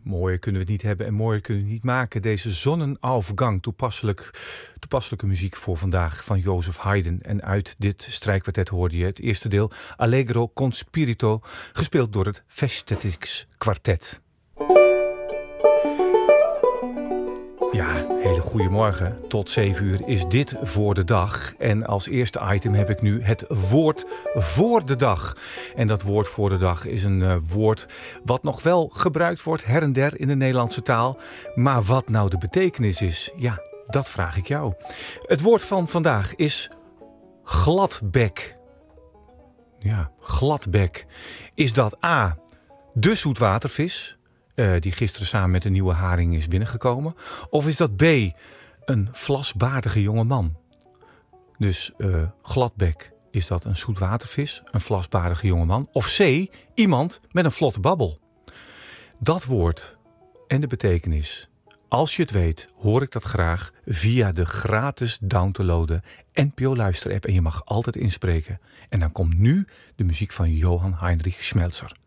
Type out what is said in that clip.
Mooier kunnen we het niet hebben en mooier kunnen we het niet maken. Deze Sonnenaufgang, toepasselijke muziek voor vandaag van Joseph Haydn. En uit dit strijkkwartet hoorde je het eerste deel Allegro con spirito, gespeeld door het Festetics Quartet. Ja, hele goede morgen. Tot 7 uur is dit voor de dag. En als eerste item heb ik nu het woord voor de dag. En dat woord voor de dag is een woord wat nog wel gebruikt wordt her en der in de Nederlandse taal. Maar wat nou de betekenis is, ja, dat vraag ik jou. Het woord van vandaag is gladbek. Ja, gladbek. Is dat A, de zoetwatervis, die gisteren samen met een nieuwe haring is binnengekomen? Of is dat B, een vlasbaardige jonge man? Dus gladbek, is dat een zoetwatervis, een vlasbaardige jonge man? Of C, iemand met een vlotte babbel? Dat woord en de betekenis, als je het weet, hoor ik dat graag via de gratis down te loaden NPO Luister app. En je mag altijd inspreken. En dan komt nu de muziek van Johann Heinrich Schmelzer.